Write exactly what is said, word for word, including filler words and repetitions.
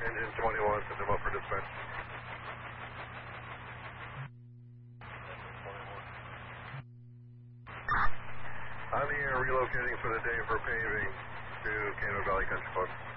Engine twenty-one, send them up for dispatch. On the air, relocating for the day for paving to Canyon Valley Country Club.